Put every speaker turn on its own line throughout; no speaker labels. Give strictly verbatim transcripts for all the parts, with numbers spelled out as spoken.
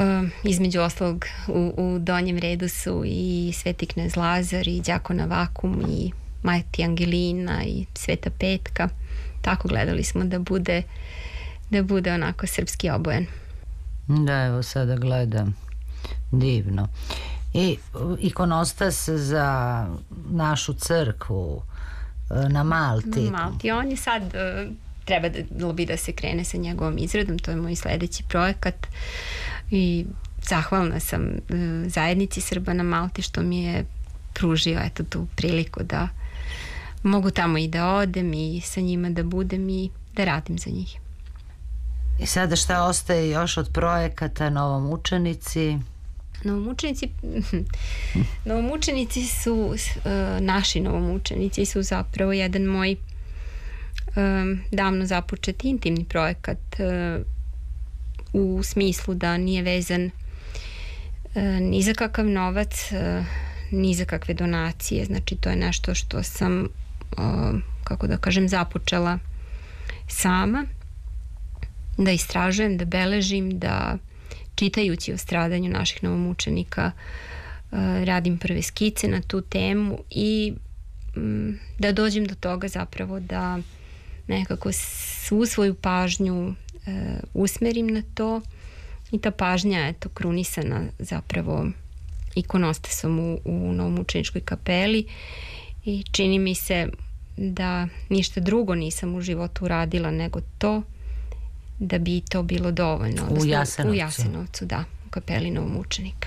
između ostalog u, u donjem redu su i Sveti knez Lazar i Đakona Vakum i Majti Angelina i Sveta Petka. Tako gledali smo da bude da bude onako srpski obojen.
Da, evo sada gledam. Divno. I ikonostas za našu crkvu na Malti.
Na Malti. On je sad, treba da bi da se krene sa njegovom izradom, to je moj sledeći projekat i zahvalna sam zajednici Srba na Malti što mi je pružio eto tu priliku da mogu tamo i da odem i sa njima da budem i da radim za njih.
I sada šta ostaje još od projekata Novomučenici?
Novomučenici Novomučenici su uh, naši Novomučenici su zapravo jedan moj um, davno započet intimni projekat uh, u smislu da nije vezan uh, ni za kakav novac, uh, ni za kakve donacije. Znači to je nešto što sam uh, kako da kažem započela sama da istražujem, da beležim, da čitajući o stradanju naših novomučenika radim prve skice na tu temu i da dođem do toga zapravo da nekako svu svoju pažnju usmerim na to i ta pažnja je to krunisana zapravo ikonostasom u, u novomučeničkoj kapeli i čini mi se da ništa drugo nisam u životu uradila nego to da bi to bilo dovoljno.
U Jasenovcu.
U Jasenovcu, da, u kapeli Novomučenika.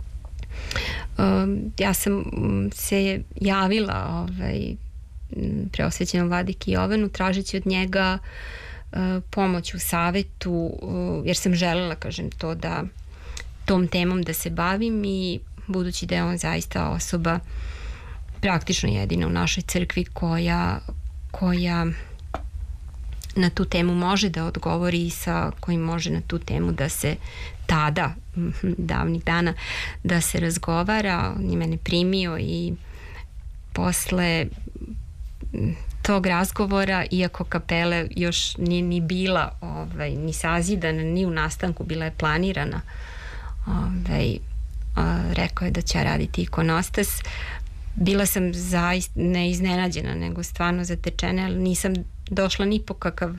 Um, ja sam se javila ovaj, preosvećenom vladiki Jovanu tražeći od njega uh, pomoć u savetu, uh, jer sam želela, kažem, to da tom temom da se bavim i budući da je on zaista osoba praktično jedina u našoj crkvi koja koja na tu temu može da odgovori i sa kojim može na tu temu da se tada, davnih dana, da se razgovara. On je mene primio i posle tog razgovora, iako kapela još nije ni bila ovaj, ni sazidana, ni u nastanku, bila je planirana, ovaj, a, rekao je da će raditi ikonostas. Bila sam zaista ne iznenađena, nego stvarno zatečena, ali nisam došla ni po kakav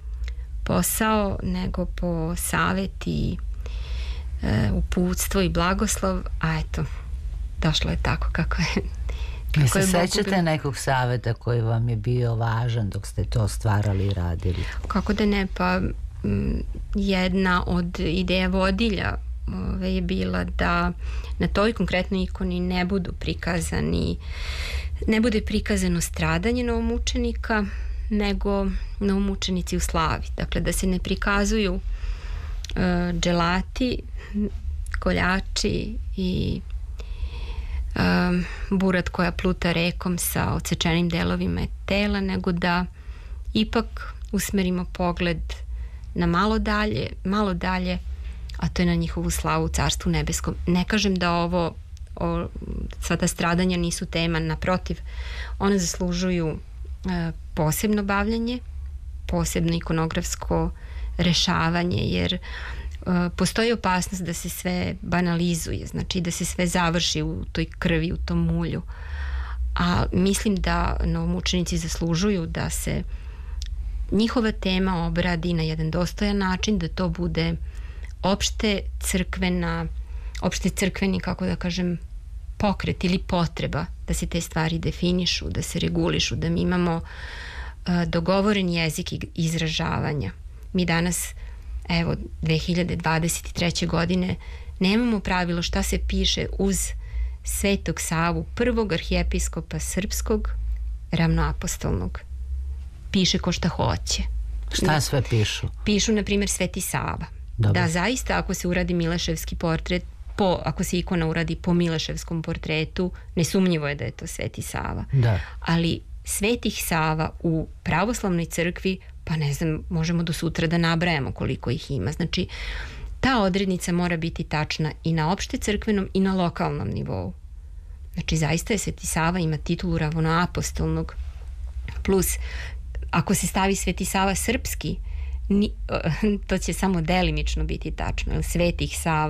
posao, nego po savet i e, uputstvo i blagoslov, a eto, došlo je tako kako je.
Kako se sećate bilo... nekog saveta koji vam je bio važan dok ste to stvarali i radili?
Kako da ne, pa m, jedna od ideja vodilja ove, je bila da na toj konkretnoj ikoni ne budu prikazani ne bude prikazano stradanje novomučenika, nego novomučenici u slavi. Dakle, da se ne prikazuju uh, dželati, koljači i um, burat koja pluta rekom sa odsečenim delovima tela, nego da ipak usmerimo pogled na malo dalje, malo dalje, a to je na njihovu slavu u Carstvu nebeskom. Ne kažem da ovo o, sva ta stradanja nisu tema, naprotiv, one zaslužuju e, posebno bavljanje, posebno ikonografsko rešavanje, jer e, postoji opasnost da se sve banalizuje, znači da se sve završi u toj krvi, u tom mulju. A mislim da novomučenici zaslužuju da se njihova tema obradi na jedan dostojan način, da to bude opšte crkvena, opšte crkveni, kako da kažem, pokret ili potreba da se te stvari definišu, da se regulišu, da mi imamo uh, dogovoren jezik izražavanja. Mi danas, evo, dve hiljade dvadeset treće godine nemamo pravilo šta se piše uz Svetog Savu, prvog arhijepiskopa srpskog, ravnoapostolnog. Piše ko šta hoće.
Šta sve pišu?
Pišu, na primjer, Sveti Sava. Dobar. Da, zaista, ako se uradi Mileševski portret, po, ako se ikona uradi po Mileševskom portretu, nesumnjivo je da je to Sveti Sava.
Da.
Ali Svetih Sava u pravoslavnoj crkvi, pa ne znam, možemo do sutra da nabrajamo koliko ih ima. Znači, ta odrednica mora biti tačna i na opšte crkvenom i na lokalnom nivou. Znači, zaista je Sveti Sava ima titulu ravnoapostolnog, plus ako se stavi Sveti Sava srpski, ni, to će samo delimično biti tačno, jer Svetih Sava